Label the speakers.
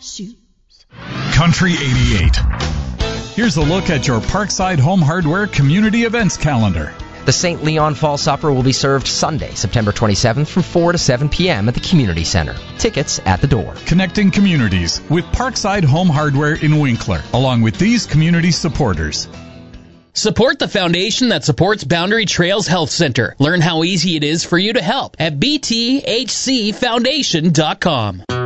Speaker 1: shoes.
Speaker 2: Country 88. Here's a look at your Parkside Home Hardware community events calendar.
Speaker 3: The St. Leon Fall Supper will be served Sunday, September 27th from 4 to 7 p.m. at the Community Center. Tickets at the door.
Speaker 2: Connecting communities with Parkside Home Hardware in Winkler, along with these community supporters.
Speaker 4: Support the foundation that supports Boundary Trails Health Center. Learn how easy it is for you to help at bthcfoundation.com.